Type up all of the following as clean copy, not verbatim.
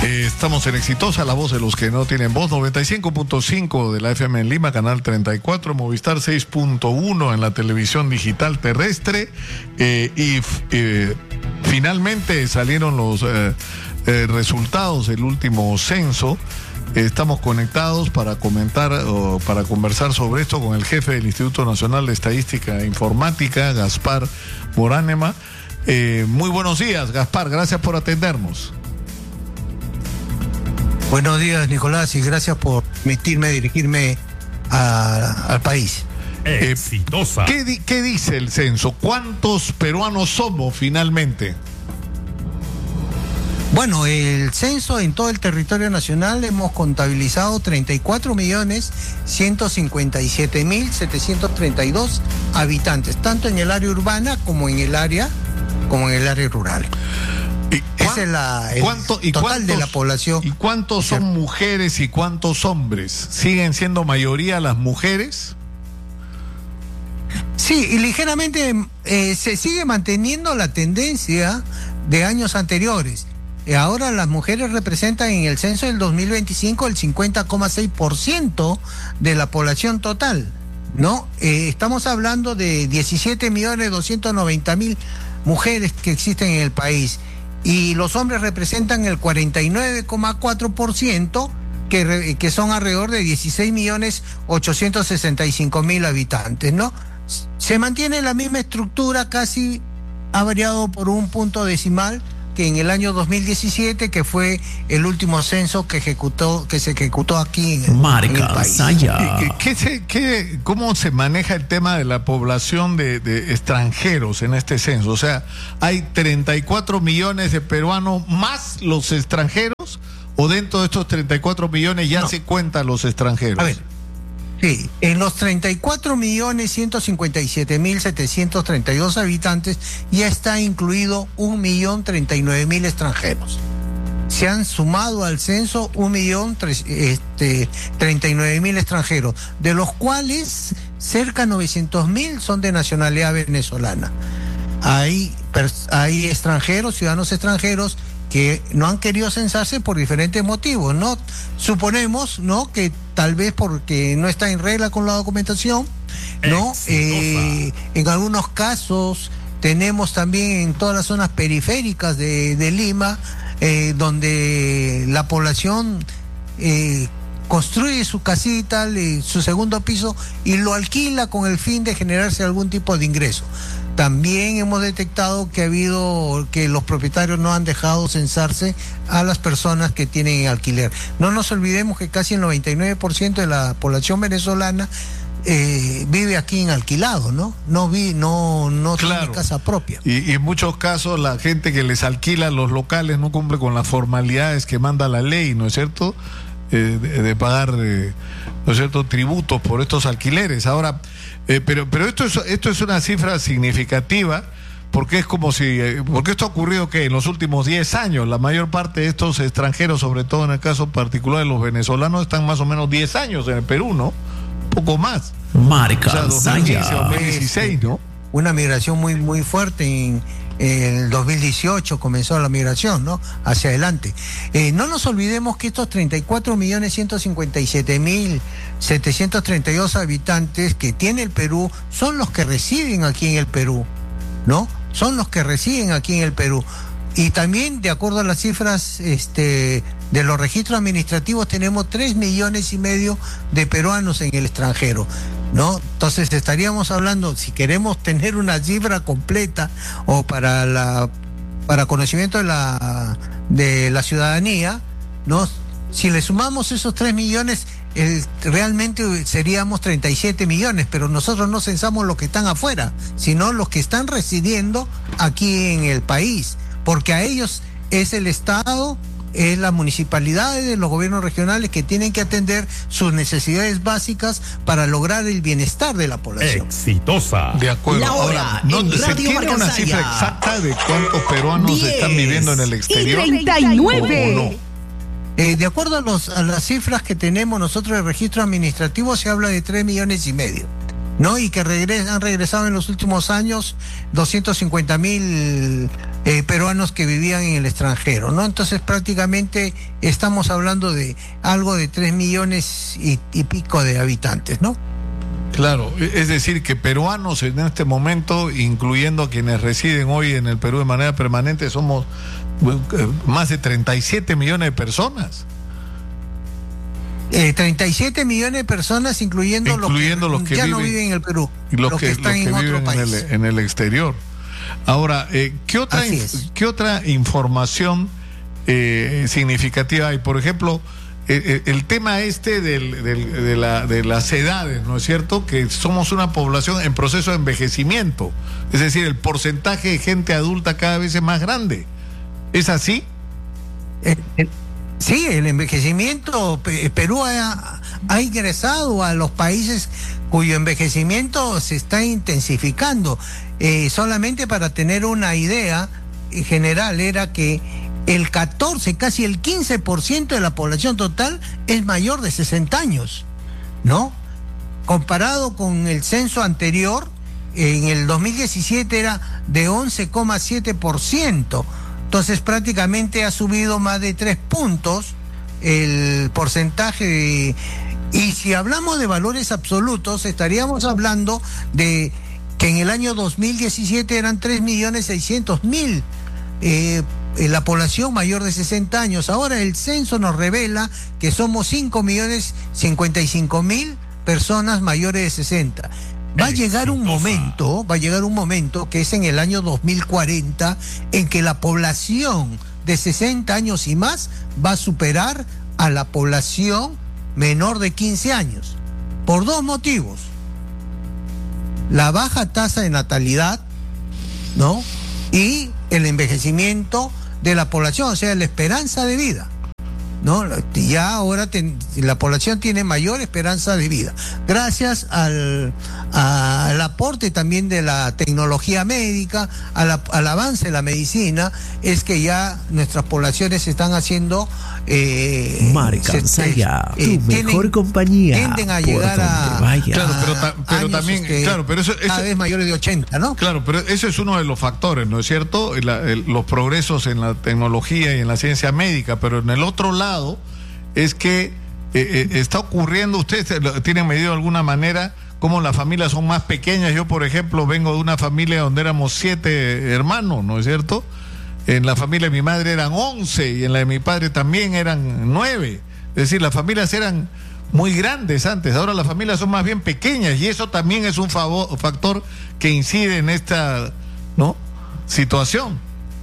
Estamos en Exitosa, la voz de los que no tienen voz, 95.5 de la FM en Lima, canal 34, Movistar 6.1 en la televisión digital terrestre, finalmente salieron los resultados del último censo. Estamos conectados para comentar o para conversar sobre esto con el jefe del Instituto Nacional de Estadística e Informática, Gaspar Moránema. Muy buenos días, Gaspar, gracias por atendernos. Buenos días, Nicolás, y gracias por permitirme dirigirme al país. Exitosa. ¿Qué dice el censo? ¿Cuántos peruanos somos finalmente? Bueno, el censo en todo el territorio nacional hemos contabilizado 34.157.732 habitantes, tanto en el área urbana como en el área rural. Ese es el total de la población. ¿Y cuántos son mujeres y cuántos hombres? ¿Siguen siendo mayoría las mujeres? Sí, y ligeramente se sigue manteniendo la tendencia de años anteriores. Ahora las mujeres representan en el censo del 2025 el 50,6% de la población total, ¿no? Estamos hablando de 17.290.000 mujeres que existen en el país. Y los hombres representan el 49,4%, que son alrededor de 16.865.000 habitantes, ¿no? Se mantiene la misma estructura, casi ha variado por un punto decimal que en el año 2017, que fue el último censo que se ejecutó aquí en el país. ¿Cómo se maneja el tema de la población de extranjeros en este censo? O sea, ¿hay 34 millones de peruanos más los extranjeros? ¿O dentro de estos 34 millones ya se cuentan los extranjeros? A ver, sí, en los 34.157.732 habitantes ya está incluido 1.039.000 extranjeros. Se han sumado al censo 1.039.000 extranjeros, de los cuales cerca de 900.000 son de nacionalidad venezolana. Hay extranjeros, ciudadanos extranjeros, que no han querido censarse por diferentes motivos, ¿no? Suponemos, ¿no?, que tal vez porque no está en regla con la documentación, ¿no? En algunos casos tenemos también en todas las zonas periféricas de Lima, donde la población construye su casita, su segundo piso, y lo alquila con el fin de generarse algún tipo de ingreso. También hemos detectado que los propietarios no han dejado censarse a las personas que tienen alquiler. No nos olvidemos que casi el 99% de la población venezolana vive aquí en alquilado, ¿no? No claro, tiene casa propia. Y en muchos casos la gente que les alquila los locales no cumple con las formalidades que manda la ley, ¿no es cierto? De pagar, ¿no es cierto?, tributos por estos alquileres. Ahora, pero esto es una cifra significativa, porque es como porque esto ha ocurrido que en los últimos 10 años, la mayor parte de estos extranjeros, sobre todo en el caso particular de los venezolanos, están más o menos 10 años en el Perú, ¿no? Un poco más. Marca, o sea, 2015, 2016, ¿no? Una migración muy, muy fuerte en el 2018 comenzó la migración, ¿no?, hacia adelante. No nos olvidemos que estos 34.157.732 habitantes que tiene el Perú son los que residen aquí en el Perú, ¿no? Son los que residen aquí en el Perú. Y también, de acuerdo a las cifras de los registros administrativos, tenemos 3,5 millones de peruanos en el extranjero, ¿no? Entonces estaríamos hablando, si queremos tener una cifra completa o para conocimiento de la ciudadanía, ¿no? Si le sumamos esos 3 millones, realmente seríamos 37 millones, pero nosotros no censamos los que están afuera, sino los que están residiendo aquí en el país, porque a ellos es el Estado, es las municipalidades, los gobiernos regionales que tienen que atender sus necesidades básicas para lograr el bienestar de la población. Exitosa. De acuerdo. La hora. Ahora, ¿se tiene una cifra exacta de cuántos peruanos están viviendo en el exterior? 39. ¿O no? De acuerdo a las cifras que tenemos nosotros de registro administrativo, se habla de 3,5 millones, ¿no? Y que han regresado en los últimos años 250.000 peruanos que vivían en el extranjero, ¿no? Entonces prácticamente estamos hablando de algo de 3 millones y pico de habitantes, ¿no? Claro, es decir, que peruanos en este momento, incluyendo quienes residen hoy en el Perú de manera permanente, somos más de 37 millones de personas. 37 millones de personas, incluyendo los que ya no viven en el Perú, y los que están en otro país. En el exterior. Ahora, ¿qué otra información significativa hay? Por ejemplo, el tema de las edades, ¿no es cierto? Que somos una población en proceso de envejecimiento. Es decir, el porcentaje de gente adulta cada vez es más grande. ¿Es así? Sí, el envejecimiento, Perú ha ingresado a los países cuyo envejecimiento se está intensificando. Solamente para tener una idea general, era que el 14, casi el 15% de la población total es mayor de 60 años, ¿no? Comparado con el censo anterior, en el 2017 era de 11,7%. Entonces prácticamente ha subido más de 3 puntos el porcentaje y si hablamos de valores absolutos, estaríamos hablando de que en el año 2017 eran 3.600.000 la población mayor de 60 años. Ahora el censo nos revela que somos 5.055.000 personas mayores de 60. Va a llegar un momento que es en el año 2040 en que la población de 60 años y más va a superar a la población menor de 15 años. Por 2 motivos. La baja tasa de natalidad, ¿no? Y el envejecimiento de la población, o sea, la esperanza de vida, ¿no? Ya ahora la población tiene mayor esperanza de vida. Gracias al aporte también de la tecnología médica, al avance de la medicina, es que ya nuestras poblaciones se están haciendo... mejor compañía. Tienden a llegar a... Claro, pero también... Claro, pero eso cada vez mayores de 80, ¿no? Claro, pero eso es uno de los factores, ¿no es cierto? Los progresos en la tecnología y en la ciencia médica, pero en el otro lado es que está ocurriendo, ustedes tienen medido de alguna manera cómo las familias son más pequeñas. Yo, por ejemplo, vengo de una familia donde éramos 7 hermanos, ¿no es cierto? En la familia de mi madre eran 11 y en la de mi padre también eran 9. Es decir, las familias eran muy grandes antes, ahora las familias son más bien pequeñas y eso también es un factor que incide en esta, ¿no?, situación.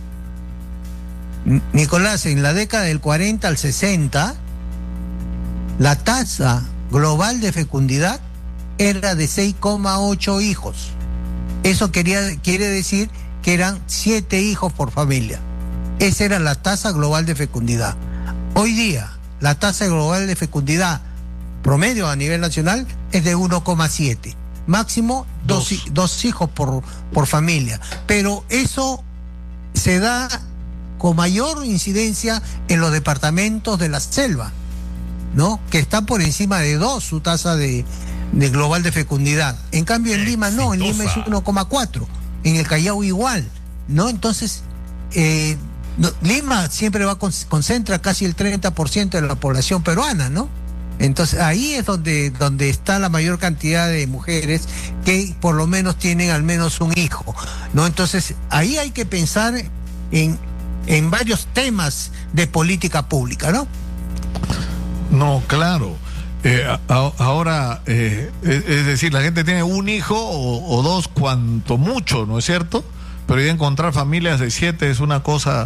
Nicolás, en la década del 40 al 60, la tasa global de fecundidad era de 6,8 hijos. Eso quiere decir que eran 7 hijos por familia. Esa era la tasa global de fecundidad. Hoy día, la tasa global de fecundidad promedio a nivel nacional es de 1,7. Máximo 2 hijos por familia. Pero eso se da con mayor incidencia en los departamentos de la selva, ¿no? Que está por encima de 2 su tasa de global de fecundidad. En cambio en Lima no, en Lima es 1,4. En el Callao igual, ¿no? Entonces, Lima siempre concentra casi el 30% de la población peruana, ¿no? Entonces ahí es donde está la mayor cantidad de mujeres que por lo menos tienen al menos un hijo, ¿no? Entonces ahí hay que pensar en varios temas de política pública, ¿no? No, claro. Ahora, es decir, la gente tiene un hijo o 2 cuanto mucho, ¿no es cierto? Pero ya encontrar familias de 7 es una cosa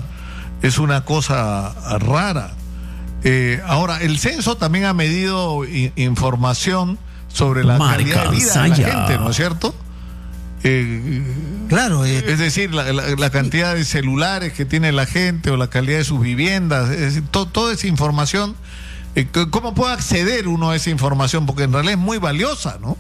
rara. Ahora, el censo también ha medido información sobre la calidad de vida de la gente, ¿no es cierto? Claro. Es decir, la cantidad de celulares que tiene la gente o la calidad de sus viviendas, es decir, toda esa información. ¿Cómo puede acceder uno a esa información? Porque en realidad es muy valiosa, ¿no?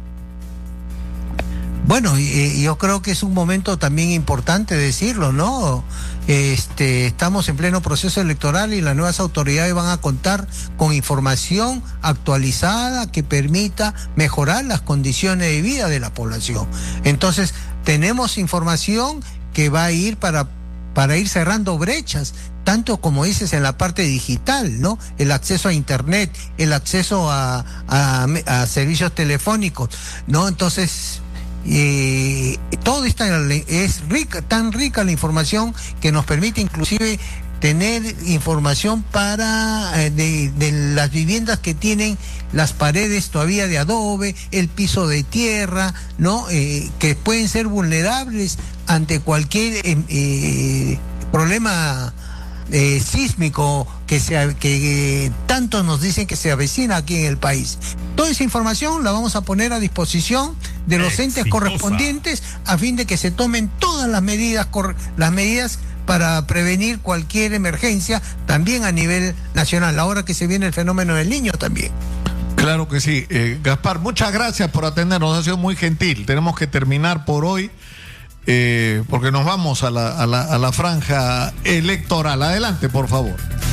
Bueno, yo creo que es un momento también importante decirlo, ¿no? Estamos en pleno proceso electoral y las nuevas autoridades van a contar con información actualizada que permita mejorar las condiciones de vida de la población. Entonces, tenemos información que va a ir para para ir cerrando brechas, tanto como dices en la parte digital, ¿no? El acceso a internet, el acceso a servicios telefónicos, ¿no? Entonces, todo es rica, tan rica la información que nos permite inclusive tener información para de las viviendas que tienen las paredes todavía de adobe, el piso de tierra, ¿no? Que pueden ser vulnerables ante cualquier problema sísmico que tanto nos dicen que se avecina aquí en el país. Toda esa información la vamos a poner a disposición de los entes correspondientes a fin de que se tomen todas las medidas para prevenir cualquier emergencia, también a nivel nacional, ahora que se viene el fenómeno del Niño también. Claro que sí. Gaspar, muchas gracias por atendernos, ha sido muy gentil. Tenemos que terminar por hoy porque nos vamos a la franja electoral. Adelante, por favor.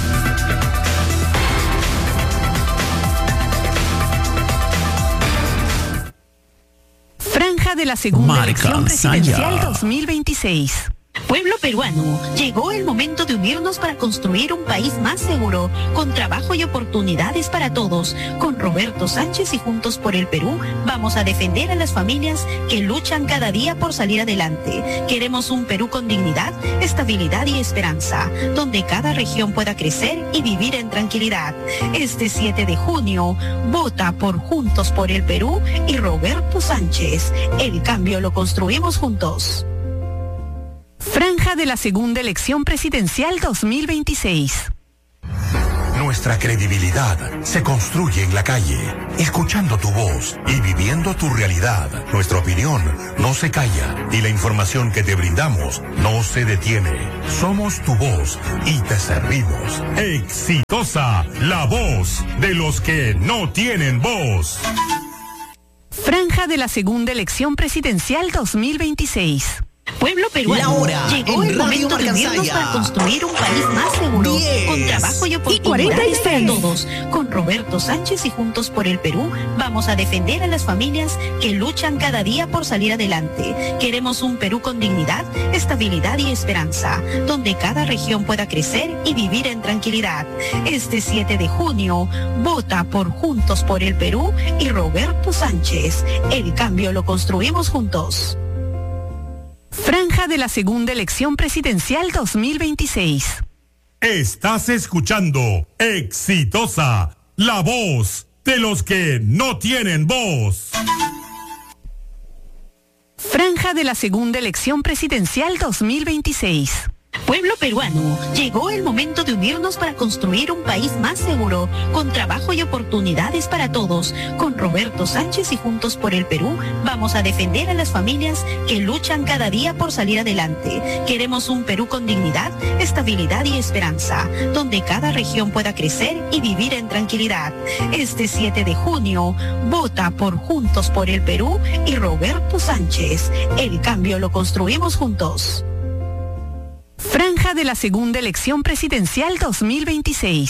Franja de la segunda elección presidencial 2026. Pueblo peruano, llegó el momento de unirnos para construir un país más seguro, con trabajo y oportunidades para todos. Con Roberto Sánchez y Juntos por el Perú, vamos a defender a las familias que luchan cada día por salir adelante. Queremos un Perú con dignidad, estabilidad y esperanza, donde cada región pueda crecer y vivir en tranquilidad. Este 7 de junio, vota por Juntos por el Perú y Roberto Sánchez. El cambio lo construimos juntos. Franja de la segunda elección presidencial 2026. Nuestra credibilidad se construye en la calle, escuchando tu voz y viviendo tu realidad. Nuestra opinión no se calla y la información que te brindamos no se detiene. Somos tu voz y te servimos. Exitosa, la voz de los que no tienen voz. Franja de la segunda elección presidencial 2026. Pueblo peruano, llegó el momento de unirnos para construir un país más seguro, con trabajo y oportunidades para todos. Con Roberto Sánchez y Juntos por el Perú, vamos a defender a las familias que luchan cada día por salir adelante. Queremos un Perú con dignidad, estabilidad y esperanza, donde cada región pueda crecer y vivir en tranquilidad. Este 7 de junio, vota por Juntos por el Perú y Roberto Sánchez. El cambio lo construimos juntos. Franja de la segunda elección presidencial 2026. Estás escuchando Exitosa, la voz de los que no tienen voz. Franja de la segunda elección presidencial 2026. Pueblo peruano, llegó el momento de unirnos para construir un país más seguro, con trabajo y oportunidades para todos. Con Roberto Sánchez y Juntos por el Perú, vamos a defender a las familias que luchan cada día por salir adelante. Queremos un Perú con dignidad, estabilidad y esperanza, donde cada región pueda crecer y vivir en tranquilidad. Este 7 de junio, vota por Juntos por el Perú y Roberto Sánchez. El cambio lo construimos juntos. Franja de la segunda elección presidencial 2026.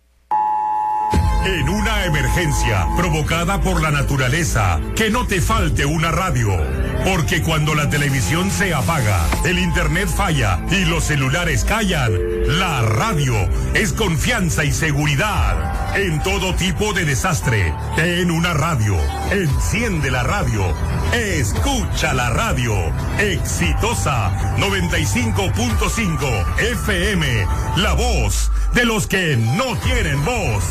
En una emergencia provocada por la naturaleza, que no te falte una radio. Porque cuando la televisión se apaga, el internet falla y los celulares callan, la radio es confianza y seguridad. En todo tipo de desastre, ten una radio. Enciende la radio. Escucha la radio. Exitosa 95.5 FM. La voz de los que no tienen voz.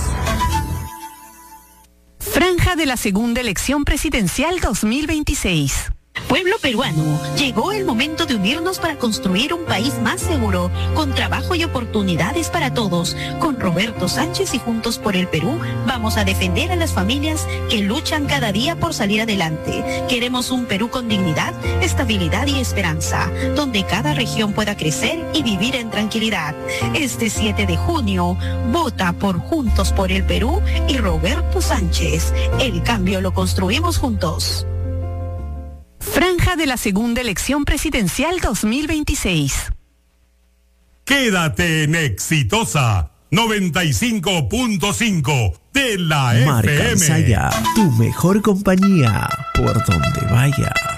Franja de la segunda elección presidencial 2026. Pueblo peruano, llegó el momento de unirnos para construir un país más seguro, con trabajo y oportunidades para todos. Con Roberto Sánchez y Juntos por el Perú, vamos a defender a las familias que luchan cada día por salir adelante. Queremos un Perú con dignidad, estabilidad y esperanza, donde cada región pueda crecer y vivir en tranquilidad. Este 7 de junio, vota por Juntos por el Perú y Roberto Sánchez. El cambio lo construimos juntos. Franja de la segunda elección presidencial 2026. Quédate en Exitosa 95.5 de la Marca FM. Saya, tu mejor compañía por donde vayas.